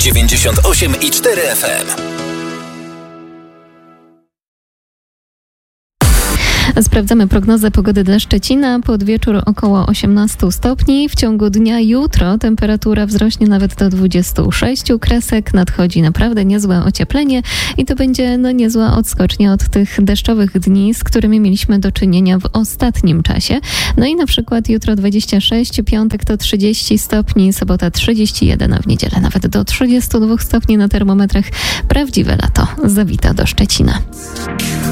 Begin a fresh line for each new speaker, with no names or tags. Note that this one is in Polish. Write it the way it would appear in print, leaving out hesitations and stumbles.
98,4 FM.
Sprawdzamy prognozę pogody dla Szczecina. Pod wieczór około 18 stopni. W ciągu dnia jutro temperatura wzrośnie nawet do 26 kresek. Nadchodzi naprawdę niezłe ocieplenie i to będzie niezła odskocznia od tych deszczowych dni, z którymi mieliśmy do czynienia w ostatnim czasie. No i na przykład jutro 26, piątek to 30 stopni, sobota 31, a w niedzielę nawet do 32 stopni na termometrach. Prawdziwe lato zawita do Szczecina.